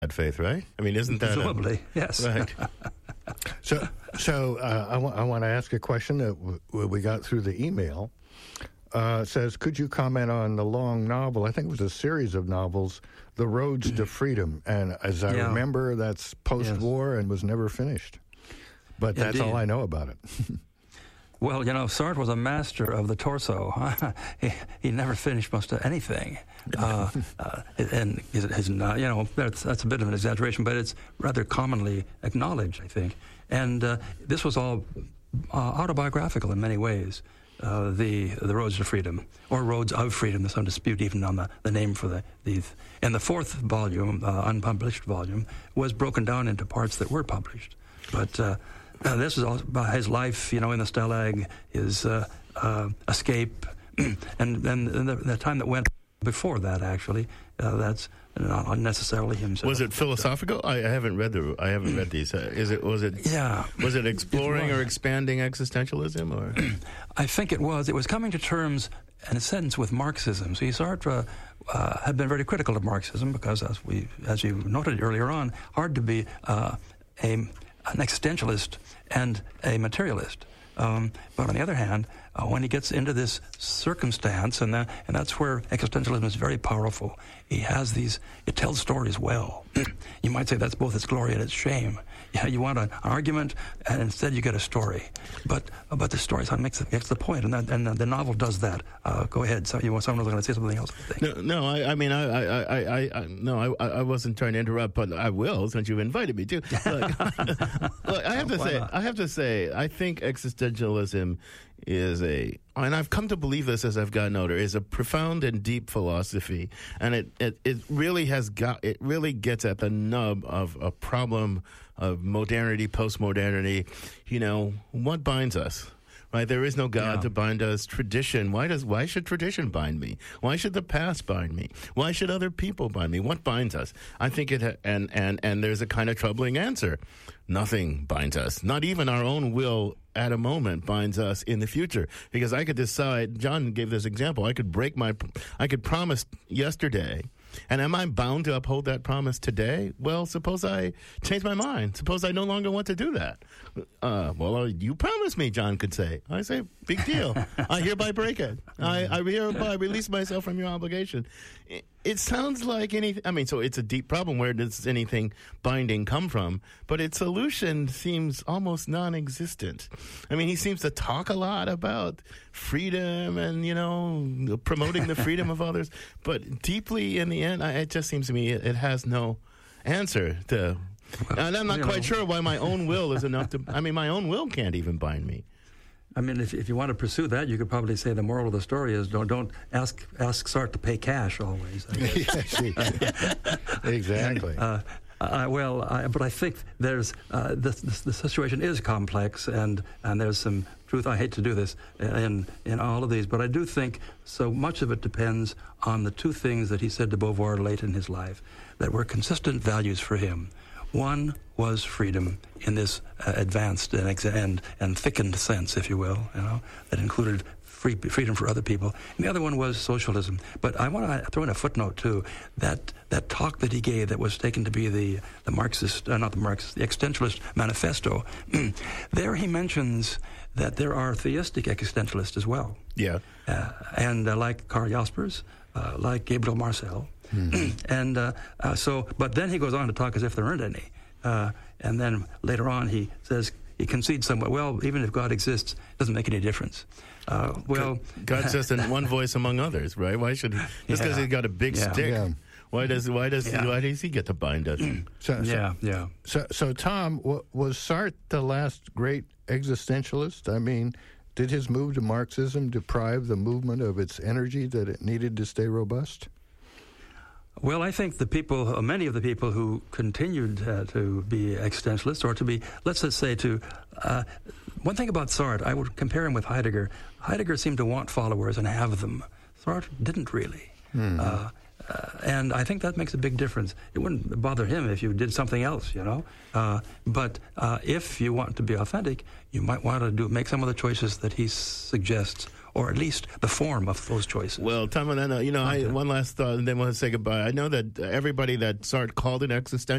faith, right? I mean, isn't that presumably? Yes. Right. So I want to ask a question that we got through the email. It says, could you comment on the long novel? I think it was a series of novels, The Roads to Freedom. And as I remember, that's post-war and was never finished. But that's all I know about it. Well, Sartre was a master of the torso. He never finished most of anything. And that's a bit of an exaggeration, but it's rather commonly acknowledged, I think. And this was all autobiographical in many ways. The Roads to Freedom, or Roads of Freedom. There's some dispute even on the name for these. And the fourth volume, unpublished volume, was broken down into parts that were published. But this is all about his life, in the Stalag, his escape, and the time that went before that. Actually, that's not necessarily himself. Was it philosophical? I haven't read these. Was it exploring or expanding existentialism, or? I think it was. It was coming to terms, in a sense, with Marxism. See, Sartre had been very critical of Marxism because, as you noted earlier on, hard to be an existentialist and a materialist. But on the other hand, when he gets into this circumstance, and that's where existentialism is very powerful. It tells stories well. You might say that's both its glory and its shame. Yeah, you want an argument, and instead you get a story. But the story makes the point, and the novel does that. Go ahead. So someone was going to say something else, I think. No. I wasn't trying to interrupt, but I will since you've invited me to. Look, I have to say, I think existentialism is and I've come to believe this as I've gotten older, is a profound and deep philosophy, and it really gets at the nub of a problem of modernity, postmodernity. What binds us? Right, there is no God to bind us. Tradition. Why should tradition bind me? Why should the past bind me? Why should other people bind me? What binds us? I think and there's a kind of troubling answer. Nothing binds us. Not even our own will at a moment binds us in the future. Because I could decide, John gave this example, I could promise yesterday, and am I bound to uphold that promise today? Well, suppose I change my mind. Suppose I no longer want to do that. You promised me, John could say. I say, big deal. I hereby break it. I hereby release myself from your obligation. It sounds like so it's a deep problem. Where does anything binding come from? But its solution seems almost non-existent. He seems to talk a lot about freedom and, promoting the freedom of others. But deeply in the end, it just seems to me it has no answer to. And I'm not quite sure why my own will is enough to. My own will can't even bind me. If you want to pursue that, you could probably say the moral of the story is don't ask Sartre to pay cash always. Exactly. But I think there's the situation is complex, and there's some truth. I hate to do this in all of these, but I do think so much of it depends on the two things that he said to Beauvoir late in his life that were consistent values for him. One was freedom in this advanced and thickened sense, if you will, that included freedom for other people. And the other one was socialism. But I want to throw in a footnote, too, that talk that he gave that was taken to be the existentialist manifesto, there he mentions that there are theistic existentialists as well. Yeah. And like Karl Jaspers, like Gabriel Marcel. Mm-hmm. But then he goes on to talk as if there aren't any. And then later on he says, he concedes somewhat, well, even if God exists, it doesn't make any difference. God's just in one voice among others, right? Why should just because he's got a big stick? Yeah. Why does he get to bind us? So Tom, was Sartre the last great existentialist? Did his move to Marxism deprive the movement of its energy that it needed to stay robust? Well, I think many of the people who continued to be existentialists, or to be, let's just say one thing about Sartre, I would compare him with Heidegger. Heidegger seemed to want followers and have them. Sartre didn't really. And I think that makes a big difference. It wouldn't bother him if you did something else, But if you want to be authentic, you might want to make some of the choices that he suggests, or at least the form of those choices. Well, Tom, one last thought, and then we'll say goodbye. I know that everybody that Sartre called an existentialist